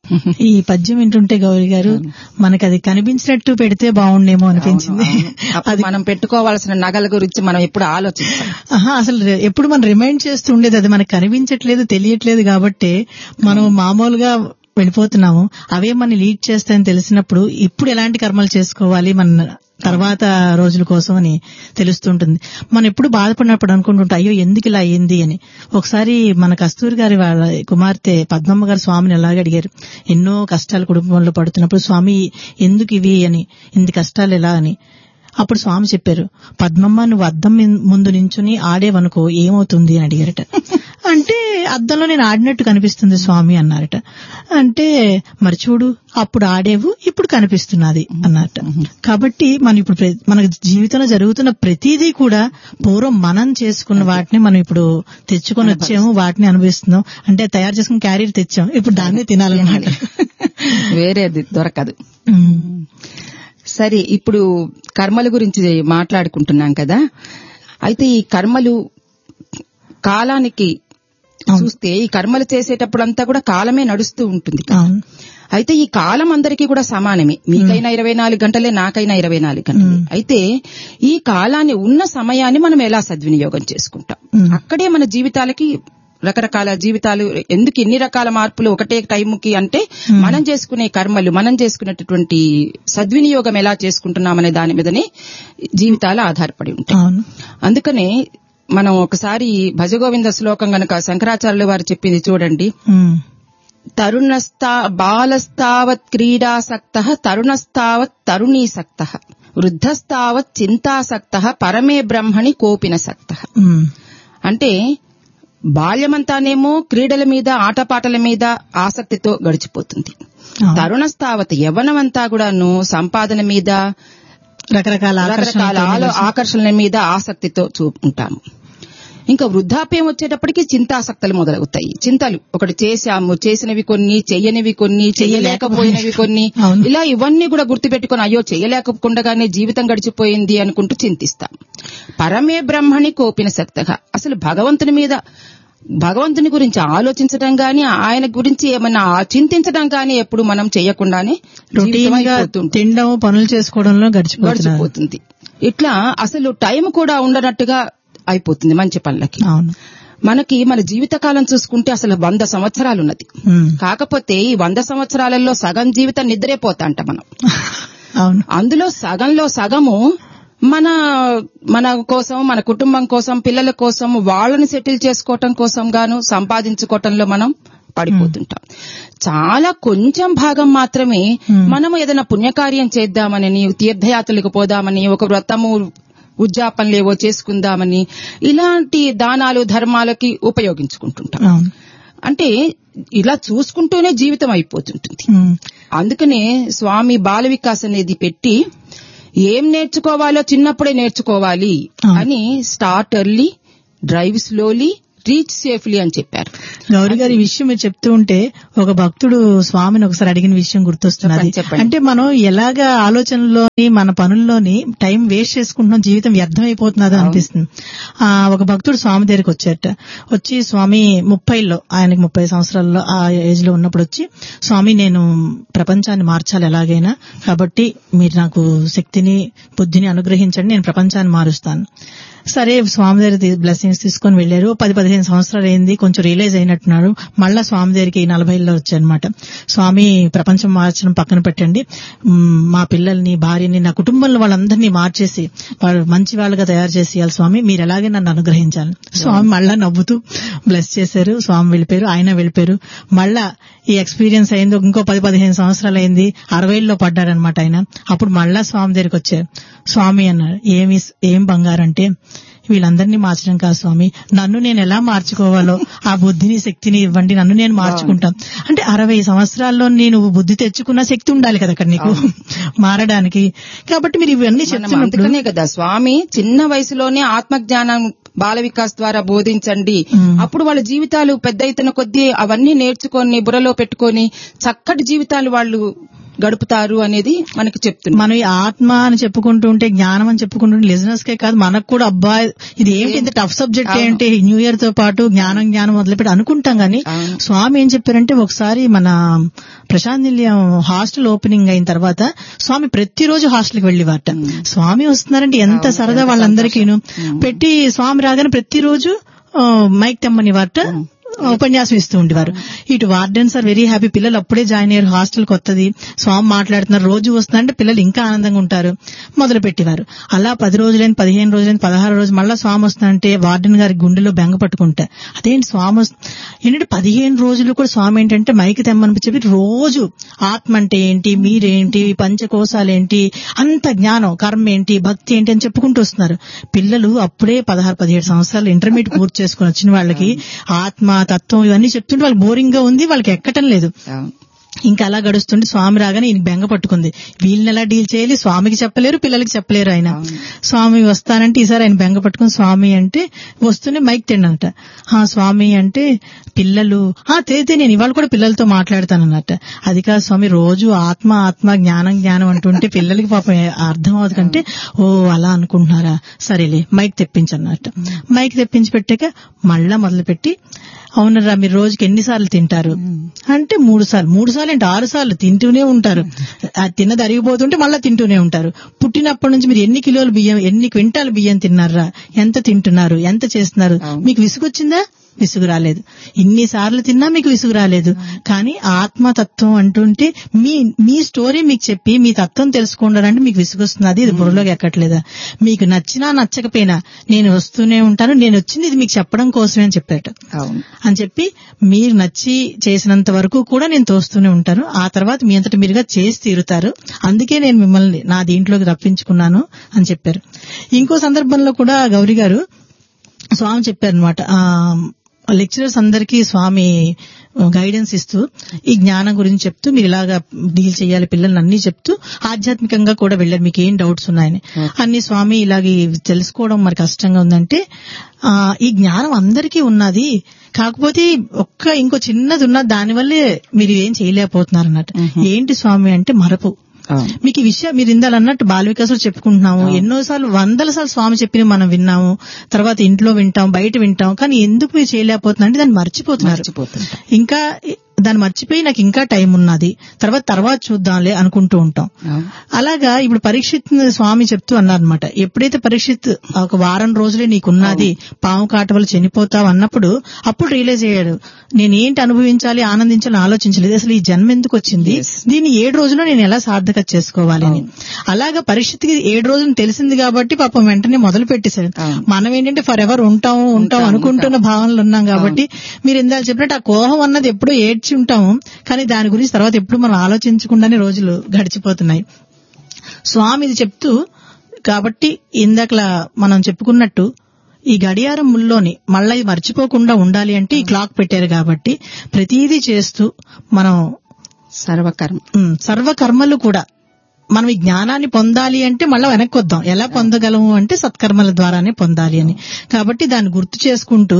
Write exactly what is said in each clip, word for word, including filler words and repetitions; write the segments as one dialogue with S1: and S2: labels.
S1: ఈ పద్యం వింటుంటే గౌరీ గారు మనకి అది కనిపించినట్టు పెడితే బాగుండేమో అనిపించింది.
S2: అది మనం పెట్టుకోవాల్సిన నగల గురించి మనం ఎప్పుడు ఆలోచిస్తాం.
S1: అసలు ఎప్పుడు మనం రిమైండ్ చేస్తుండేది, అది మనకు కనిపించట్లేదు, తెలియట్లేదు కాబట్టి మనం మామూలుగా వెళ్ళిపోతున్నాము. అవే మన లీడ్ చేస్తాయని తెలిసినప్పుడు ఇప్పుడు ఎలాంటి కర్మలు చేసుకోవాలి మన తర్వాత రోజుల కోసం అని తెలుస్తుంటుంది. మనం ఎప్పుడు బాధపడినప్పుడు అనుకుంటుంటాం, అయ్యో ఎందుకు ఇలా అయింది అని. ఒకసారి మన కస్తూరి గారి వాళ్ళ కుమార్తె పద్మమ్మ గారు స్వామిని ఎలాగ అడిగారు, ఎన్నో కష్టాలు కుటుంబంలో పడుతున్నప్పుడు, స్వామి ఎందుకు ఇవి అని, ఇన్ని కష్టాలు ఎలా అని. అప్పుడు స్వామి చెప్పారు, పద్మమ్మ నువ్వు అద్దం ముందు నించుని ఆడేవనుకో ఏమవుతుంది అని అడిగారట. అంటే అద్దంలో నేను ఆడినట్టు కనిపిస్తుంది స్వామి అన్నారట. అంటే మరి చూడు అప్పుడు ఆడేవు ఇప్పుడు కనిపిస్తున్నది అన్నారట. కాబట్టి మనం ఇప్పుడు మన జీవితంలో జరుగుతున్న ప్రతిదీ కూడా పూర్వం మనం చేసుకున్న వాటిని మనం ఇప్పుడు తెచ్చుకొని వచ్చాము, వాటిని అనుభవిస్తున్నాం. అంటే తయారు చేసుకుని క్యారీర్ తెచ్చాం, ఇప్పుడు దాన్నే తినాలన్నమాట,
S2: వేరేది దొరకదు. సరే, ఇప్పుడు కర్మల గురించి మాట్లాడుకుంటున్నాం కదా. అయితే ఈ కర్మలు కాలానికి చూస్తే ఈ కర్మలు చేసేటప్పుడంతా కూడా కాలమే నడుస్తూ ఉంటుంది. అయితే ఈ కాలం అందరికీ కూడా సమానమే, మీకైనా ఇరవై నాలుగు గంటలే, నాకైనా ఇరవై నాలుగు గంటలే. అయితే ఈ కాలాన్ని, ఉన్న సమయాన్ని మనం ఎలా సద్వినియోగం చేసుకుంటాం, అక్కడే మన జీవితాలకి రకరకాల జీవితాలు ఎందుకు ఎన్ని రకాల మార్పులు ఒకటే టైంకి అంటే మనం చేసుకునే కర్మలు, మనం చేసుకునేటటువంటి సద్వినియోగం ఎలా చేసుకుంటున్నామనే దాని మీదనే జీవితాలు ఆధారపడి ఉంటాయి. అందుకనే మనం ఒకసారి భజగోవింద శ్లోకం గనక శంకరాచార్యుల వారు చెప్పింది చూడండి. తరుణస్థా బాలస్తావత్ క్రీడాసక్తః తరుణస్తావత్ తరుణీసక్తః వృద్ధస్తావత్ చింతాసక్తః పరమే బ్రహ్మణి కోపినసక్తః. అంటే బాల్యమంతానేమో క్రీడల మీద, ఆటపాటల మీద ఆసక్తితో గడిచిపోతుంది. తరుణస్థావత్ యవ్వనమంతా కూడాను సంపాదన మీద, రకరకాల రకరకాల ఆకర్షణల మీద ఆసక్తితో చూపుకుంటాము. ఇంకా వృద్ధాప్యం వచ్చేటప్పటికి చింతాసక్తులు మొదలవుతాయి. చింతలు, ఒకటి చేశాము, చేసినవి కొన్ని, చెయ్యనివి కొన్ని, చెయ్యలేకపోయినవి కొన్ని, ఇలా ఇవన్నీ కూడా గుర్తుపెట్టుకుని అయ్యో చెయ్యలేకుండానే జీవితం గడిచిపోయింది అనుకుంటూ చింతిస్తాం. పరమే బ్రహ్మణి కోపిన సక్తగా, అసలు భగవంతుని మీద, భగవంతుని గురించి ఆలోచించడం గాని, ఆయన గురించి ఏమన్నా చింతించడం గాని ఎప్పుడు మనం చేయకుండానే
S1: తినడం, పనులు చేసుకోవడంలో గడిచిపోతుంది.
S2: ఇట్లా అసలు టైం కూడా ఉండనట్టుగా అయిపోతుంది మంచి పనులకి. మనకి మన జీవితకాలం చూసుకుంటే అసలు వంద సంవత్సరాలు ఉన్నది. కాకపోతే ఈ వంద సంవత్సరాలలో సగం జీవితం నిద్రైపోతా అంట మనం. అందులో సగంలో సగము మన మన కోసం, మన కుటుంబం కోసం, పిల్లల కోసం, వాళ్ళని సెటిల్ చేసుకోవటం కోసం గాను సంపాదించుకోవటంలో మనం పడిపోతుంటాం. చాలా కొంచెం భాగం మాత్రమే మనము ఏదైనా పుణ్యకార్యం చేద్దామని, తీర్థయాత్రలకు పోదామని, ఒక వ్రతము ఉద్యాపనలేవో చేసుకుందామని, ఇలాంటి దానాలు ధర్మాలకి ఉపయోగించుకుంటుంటాం. అంటే ఇలా చూసుకుంటూనే జీవితం అయిపోతుంటుంది. అందుకనే స్వామి బాల వికాస్ అనేది పెట్టి, ఏం నేర్చుకోవాలో చిన్నప్పుడే నేర్చుకోవాలి అని, start early, drive slowly, reach safely అని చెప్పారు.
S1: గౌరీ గారి విషయం మీరు చెప్తూ ఉంటే ఒక భక్తుడు స్వామిని ఒకసారి అడిగిన విషయం గుర్తొస్తున్నది. అంటే మనం ఎలాగ ఆలోచనలోని, మన పనుల్లోని టైం వేస్ట్ చేసుకుంటున్నాం, జీవితం వ్యర్థమైపోతున్నది అనిపిస్తుంది. ఆ ఒక భక్తుడు స్వామి దగ్గరికి వచ్చారట. వచ్చి స్వామి ముప్పైలో, ఆయనకి ముప్పై సంవత్సరాల్లో ఆ ఏజ్ లో ఉన్నప్పుడు వచ్చి, స్వామి నేను ప్రపంచాన్ని మార్చాలి ఎలాగైనా, కాబట్టి మీరు నాకు శక్తిని, బుద్ధిని అనుగ్రహించండి, నేను ప్రపంచాన్ని మారుస్తాను. సరే స్వామి దగ్గర బ్లెస్సింగ్స్ తీసుకొని వెళ్లారు. పది పదిహేను సంవత్సరాలు అయింది, కొంచెం రియలైజ్ అయినట్టున్నాడు. మళ్ళా స్వామి దగ్గరికి నలభైలో వచ్చారనమాట. స్వామి ప్రపంచం మార్చడం పక్కన పెట్టండి, మా పిల్లల్ని, భార్యని, నా కుటుంబంలో వాళ్ళందరినీ మార్చేసి వాళ్ళు మంచి వాళ్ళగా తయారు చేసేయాలి స్వామి, మీరు ఎలాగే నన్ను అనుగ్రహించాలి. స్వామి మళ్ళా నవ్వుతూ బ్లెస్ చేశారు. స్వామి వెళ్ళిపోయారు, ఆయన వెళ్ళిపోయారు. మళ్ళా ఈ ఎక్స్పీరియన్స్ అయింది, ఇంకో పది పదిహేను సంవత్సరాలు అయింది, అరవైలో పడ్డారనమాట ఆయన. అప్పుడు మళ్ళా స్వామి దగ్గరికి వచ్చారు. స్వామి అన్నారు, ఏమి ఏం బంగారంటే, వీళ్ళందరినీ మార్చడం కాదు స్వామి, నన్ను నేను ఎలా మార్చుకోవాలో ఆ బుద్ధిని, శక్తిని ఇవ్వండి, నన్ను నేను మార్చుకుంటాను. అంటే అరవై సంవత్సరాల్లో నేను బుద్ధి తెచ్చుకున్న శక్తి ఉండాలి కదా అక్కడ నీకు మారడానికి. కాబట్టి మీరు ఇవన్నీ చెప్తున్నట్టునే
S2: కదా స్వామి చిన్న వయసులోనే ఆత్మజ్ఞానం బాల వికాస్ ద్వారా బోధించండి, అప్పుడు వాళ్ళ జీవితాలు పెద్ద ఎత్తున కొద్దీ అవన్నీ నేర్చుకొని బుర్రలో పెట్టుకొని చక్కటి జీవితాలు వాళ్ళు గడుపుతారు అనేది మనకి చెప్తున్నారు.
S1: మనం ఈ ఆత్మ అని చెప్పుకుంటూ ఉంటే, జ్ఞానం అని చెప్పుకుంటుంటే లిజనర్స్ కే కాదు మనకు కూడా అబ్బా ఇది ఏంటి ఇంత టఫ్ సబ్జెక్ట్ ఏంటి, న్యూ ఇయర్ తో పాటు జ్ఞానం జ్ఞానం మొదలుపెట్టి అనుకుంటాం గానీ స్వామి ఏం చెప్పారంటే, ఒకసారి మన ప్రశాంత్ నిలయం హాస్టల్ ఓపెనింగ్ అయిన తర్వాత స్వామి ప్రతిరోజు హాస్టల్కి వెళ్ళేవారట. స్వామి వస్తున్నారంటే ఎంత సరదా వాళ్ళందరికీను. పెట్టి స్వామి రాగానే ప్రతిరోజు మైక్ తెమ్మని వారట, ఉపన్యాసం ఇస్తూ ఉండేవారు. ఇటు వార్డెన్స్ ఆర్ వెరీ హ్యాపీ, పిల్లలు అప్పుడే జాయిన్ అయ్యారు, హాస్టల్ కొత్తది, స్వామి మాట్లాడుతున్నారు, రోజు వస్తున్నారంటే పిల్లలు ఇంకా ఆనందంగా ఉంటారు, మొదలు పెట్టేవారు. అలా పది రోజులైంది, పదిహేను రోజులైంది, పదహారు రోజు మళ్ళా స్వామి వస్తున్నారంటే వార్డెన్ గారి గుండెలో బెంగ పట్టుకుంటా, అదేంటి స్వామి ఏంటంటే పదిహేను రోజులు కూడా స్వామి ఏంటంటే మైక్ తెమ్మని చెప్పి రోజు ఆత్మ అంటే ఏంటి, మీరేంటి, పంచకోశాలేంటి, అంత జ్ఞానం, కర్మ ఏంటి, భక్తి ఏంటి అని చెప్పుకుంటూ వస్తున్నారు. పిల్లలు అప్పుడే పదహారు పదిహేడు సంవత్సరాలు ఇంటర్మీడియట్ పూర్తి చేసుకుని వచ్చిన వాళ్ళకి ఆత్మ తత్వం ఇవన్నీ చెప్తుంటే వాళ్ళకి బోరింగ్ గా ఉంది, వాళ్ళకి ఎక్కటం లేదు. ఇంకా అలా గడుస్తుంటే స్వామి రాగానే ఈయనకి బెంగ పట్టుకుంది, వీళ్ళని ఎలా డీల్ చేయాలి, స్వామికి చెప్పలేరు, పిల్లలకి చెప్పలేరు. ఆయన స్వామి వస్తానంటే ఈసారి ఆయన బెంగ పట్టుకుని స్వామి అంటే వస్తూనే మైక్ తిండంట. ఆ స్వామి అంటే పిల్లలు ఆ తేతే నేను ఇవాళ కూడా పిల్లలతో మాట్లాడతానన్నట్ట. అది కాదు స్వామి, రోజు ఆత్మ ఆత్మ జ్ఞానం జ్ఞానం అంటుంటే పిల్లలకి పాపం అర్థం అవుతుందంటే, ఓ అలా అనుకుంటున్నారా, సరేలే మైక్ తెప్పించన్నట్ట. మైక్ తెప్పించి పెట్టాక మళ్ళా మొదలుపెట్టి, అవునరా మీరు రోజుకి ఎన్నిసార్లు తింటారు అంటే, మూడు సార్లు మూడు సార్లు అంటే ఆరు సార్లు తింటూనే ఉంటారు, తిన్నది అరిగిపోతుంటే మళ్ళా తింటూనే ఉంటారు. పుట్టినప్పటి నుంచి మీరు ఎన్ని కిలోలు బియ్యం, ఎన్ని క్వింటాలు బియ్యం తిన్నారా, ఎంత తింటున్నారు, ఎంత చేస్తున్నారు, మీకు విసుగొచ్చిందా, విసుగు రాలేదు. ఇన్నిసార్లు తిన్నా మీకు విసుగు రాలేదు. కానీ ఆత్మతత్వం అంటుంటే మీ మీ స్టోరీ మీకు చెప్పి మీ తత్వం తెలుసుకోండాలంటే మీకు విసుగొస్తున్నది, ఇది బుర్రలోకి ఎక్కట్లేదా, మీకు నచ్చినా నచ్చకపోయినా నేను వస్తూనే ఉంటాను, నేను వచ్చింది ఇది మీకు చెప్పడం కోసమే అని చెప్పాట. అని చెప్పి మీరు నచ్చి చేసినంత వరకు కూడా నేను తోస్తూనే ఉంటాను, ఆ తర్వాత మీ అంతటి మీరుగా చేసి తీరుతారు, అందుకే నేను మిమ్మల్ని నా దీంట్లోకి రప్పించుకున్నాను అని చెప్పారు. ఇంకో సందర్భంలో కూడా గౌరీ గారు స్వామి చెప్పారనమాట, లెక్చరర్స్ అందరికీ స్వామి గైడెన్స్ ఇస్తూ ఈ జ్ఞానం గురించి చెప్తూ మీరు ఇలాగా డీల్ చేయాలి పిల్లల్ని అన్ని చెప్తూ ఆధ్యాత్మికంగా కూడా వెళ్ళారు, మీకు ఏం డౌట్స్ ఉన్నాయని అన్ని. స్వామి ఇలాగ తెలుసుకోవడం మరి కష్టంగా ఉందంటే, ఆ ఈ జ్ఞానం అందరికీ ఉన్నది, కాకపోతే ఒక్క ఇంకో చిన్నది ఉన్నది, దానివల్లే మీరు ఏం చేయలేకపోతున్నారు అన్నట్టు. ఏంటి స్వామి అంటే మరపు. మీకు ఈ విషయం మీరు ఇందాలు అన్నట్టు బాల వికాసులు చెప్పుకుంటున్నాము, ఎన్నోసార్లు వందల సార్లు స్వామి చెప్పిన మనం విన్నాము, తర్వాత ఇంట్లో వింటాం, బయట వింటాం, కానీ ఎందుకు మీరు చేయలేకపోతున్నా అంటే దాన్ని మర్చిపోతున్నారు. ఇంకా దాన్ని మర్చిపోయి నాకు ఇంకా టైం ఉన్నది, తర్వాత తర్వాత చూద్దాంలే అనుకుంటూ ఉంటాం. అలాగా ఇప్పుడు పరీక్షిత్ స్వామి చెప్తూ అన్నారనమాట, ఎప్పుడైతే పరీక్షిత్ ఒక వారం రోజులే నీకున్నది, పాము కాట వల్ల చనిపోతావు అన్నప్పుడు అప్పుడు రియలైజ్ అయ్యాడు, నేనేంటి అనుభవించాలి, ఆనందించాలని ఆలోచించలేదు, అసలు ఈ జన్మ ఎందుకు వచ్చింది, దీన్ని ఏడు రోజుల్లో నేను ఎలా సార్థక చేసుకోవాలి అని. అలాగా పరీక్షిత్కి ఏడు రోజులు తెలిసింది కాబట్టి పాపం వెంటనే మొదలు పెట్టేశాడు. మనం ఏంటంటే ఫర్ ఎవర్ ఉంటాం ఉంటాం అనుకుంటున్న భావనలు ఉన్నాం కాబట్టి, మీరు ఇందాక చెప్పినట్టు ఆ కోహం అన్నది ఎప్పుడో ఏడ్చి ఉంటాము, కానీ దాని గురించి తర్వాత ఎప్పుడు మనం ఆలోచించకుండానే రోజులు గడిచిపోతున్నాయి. స్వామి ఇది చెప్తూ కాబట్టి ఇందాకలా మనం చెప్పుకున్నట్టు ఈ గడియారం ముల్లోని మళ్ళీ మర్చిపోకుండా ఉండాలి అంటే ఈ క్లాక్ పెట్టారు కాబట్టి ప్రతిదీ చేస్తూ మనం
S2: సర్వకర్మ
S1: సర్వకర్మలు కూడా మనం ఈ జ్ఞానాన్ని పొందాలి అంటే మళ్ళీ వెనక్కి వద్దాం, ఎలా పొందగలము అంటే సత్కర్మల ద్వారానే పొందాలి అని. కాబట్టి దాన్ని గుర్తు చేసుకుంటూ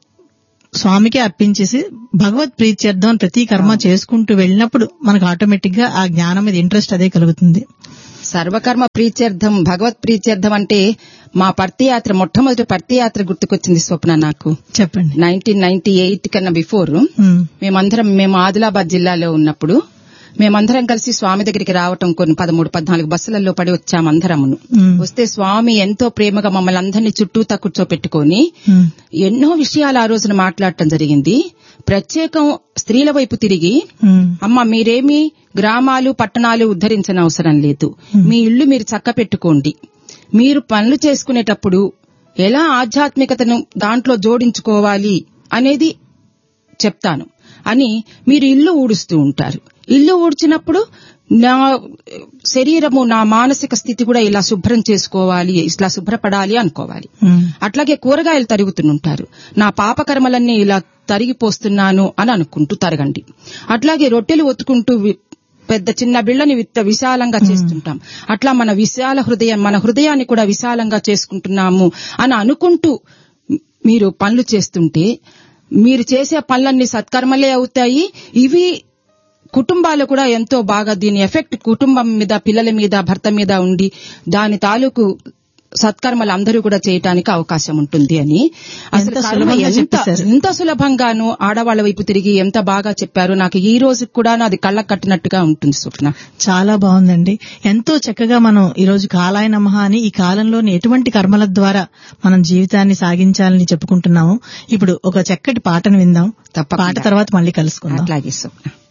S1: స్వామికి అర్పించేసి భగవత్ ప్రీత్యర్థం ప్రతి కర్మ చేసుకుంటూ వెళ్ళినప్పుడు మనకు ఆటోమేటిక్ గా ఆ జ్ఞానం మీద ఇంట్రెస్ట్ అదే కలుగుతుంది.
S2: సర్వకర్మ ప్రీత్యర్థం భగవత్ ప్రీత్యర్థం అంటే మా పర్తి యాత్ర, మొట్టమొదటి పర్తి యాత్ర గుర్తుకొచ్చింది స్వప్న నాకు.
S1: చెప్పండి.
S2: నైన్టీన్ నైన్టీ ఎయిట్ కన్నా బిఫోర్ మేమందరం మేము ఆదిలాబాద్ జిల్లాలో ఉన్నప్పుడు మేమందరం కలిసి స్వామి దగ్గరికి రావటం, కొన్ని పదమూడు పద్నాలుగు బస్సులలో పడి వచ్చామందరమును. వస్తే స్వామి ఎంతో ప్రేమగా మమ్మల్ని అందరినీ చుట్టూతా కూర్చోపెట్టుకుని ఎన్నో విషయాలు ఆ రోజున మాట్లాడటం జరిగింది. ప్రత్యేకం స్త్రీల వైపు తిరిగి, అమ్మ మీరేమి గ్రామాలు పట్టణాలు ఉద్ధరించని అవసరం లేదు, మీ ఇళ్లు మీరు చక్క పెట్టుకోండి, మీరు పనులు చేసుకునేటప్పుడు ఎలా ఆధ్యాత్మికతను దాంట్లో జోడించుకోవాలి అనేది చెప్తాను అని. మీరు ఇల్లు ఊడుస్తూ ఉంటారు, ఇల్లు ఊడ్చినప్పుడు నా శరీరము నా మానసిక స్థితి కూడా ఇలా శుభ్రం చేసుకోవాలి, ఇలా శుభ్రపడాలి అనుకోవాలి. అట్లాగే కూరగాయలు తరుగుతుంటారు, నా పాపకర్మలన్నీ ఇలా తరిగిపోస్తున్నాను అని అనుకుంటూ తరగండి. అట్లాగే రొట్టెలు ఒత్తుకుంటూ పెద్ద చిన్న బిళ్ళని విశాలంగా చేస్తుంటాం, అట్లా మన విశాల హృదయం మన హృదయాన్ని కూడా విశాలంగా చేసుకుంటున్నాము అని అనుకుంటూ మీరు పనులు చేస్తుంటే మీరు చేసే పనులన్నీ సత్కర్మలే అవుతాయి. ఇవి కుటుంబాలు కూడా ఎంతో బాగా దీని ఎఫెక్ట్ కుటుంబం మీద, పిల్లల మీద, భర్త మీద ఉండి దాని తాలూకు సత్కర్మలు అందరూ కూడా చేయటానికి అవకాశం ఉంటుంది అని అసలు ఎంత సులభంగాను ఆడవాళ్ల వైపు తిరిగి ఎంత బాగా చెప్పారు. నాకు ఈ రోజు కూడా అది కళ్ళకు కట్టినట్టుగా ఉంటుంది స్వప్న.
S1: చాలా బాగుందండి. ఎంతో చక్కగా మనం ఈ రోజు కాలాయ నమః అని ఈ కాలంలోని ఎటువంటి కర్మల ద్వారా మనం జీవితాన్ని సాగించాలని చెప్పుకుంటున్నాము. ఇప్పుడు ఒక చక్కటి పాటను విందాం. పాట తర్వాత మళ్ళీ కలుసుకుందాం.
S2: అట్లాగే స్వప్న.